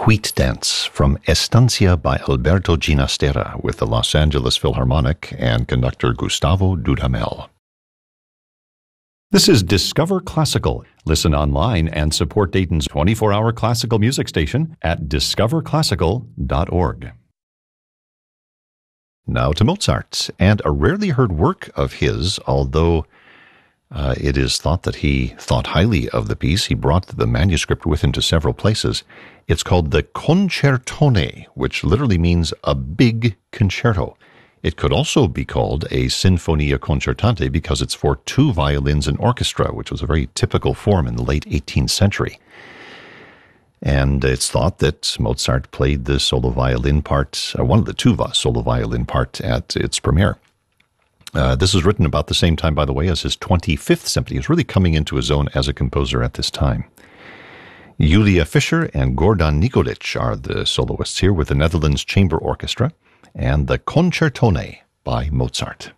Wheat Dance from Estancia by Alberto Ginastera with the Los Angeles Philharmonic and conductor Gustavo Dudamel. This is Discover Classical. Listen online and support Dayton's 24-hour classical music station at discoverclassical.org. Now to Mozart, and a rarely heard work of his, although it is thought that he thought highly of the piece. He brought the manuscript with him to several places. It's called the Concertone, which literally means a big concerto. It could also be called a Sinfonia Concertante because it's for two violins and orchestra, which was a very typical form in the late 18th century. And it's thought that Mozart played the solo violin part, one of the two solo violin part at its premiere. This was written about the same time, by the way, as his 25th symphony. He was really coming into his own as a composer at this time. Julia Fischer and Gordan Nikolic are the soloists here with the Netherlands Chamber Orchestra and the Concertone by Mozart.